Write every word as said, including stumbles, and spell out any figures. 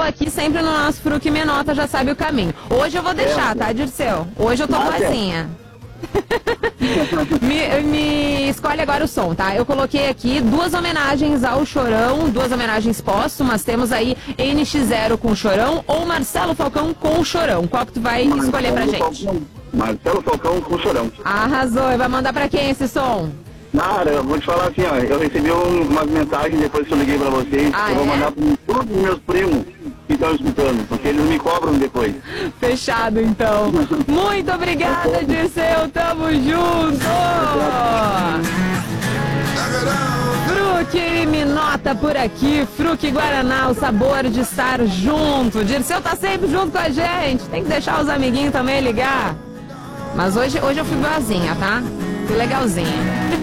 Dirceu aqui, sempre no nosso Fruc Minota, já sabe o caminho. Hoje eu vou deixar, tá, Dirceu? Hoje eu tô boazinha. me, me escolhe agora o som, tá? Eu coloquei aqui duas homenagens ao Chorão, duas homenagens póstumas. Temos aí N X zero com o Chorão ou Marcelo Falcão com o Chorão. Qual que tu vai Marcelo escolher pra gente? Falcão. Marcelo Falcão com o Chorão. Arrasou. E vai mandar pra quem esse som? Cara, eu vou te falar assim, ó, eu recebi um, umas mensagens depois que eu liguei pra vocês, ah, eu vou é? mandar para todos os meus primos que estão escutando, porque eles me cobram depois. Fechado, então. Muito obrigada, Dirceu, tamo junto! Fruc Minota por aqui, Fruc Guaraná, o sabor de estar junto. Dirceu tá sempre junto com a gente, tem que deixar os amiguinhos também ligar. Mas hoje, hoje eu fui boazinha, tá? Fui legalzinha.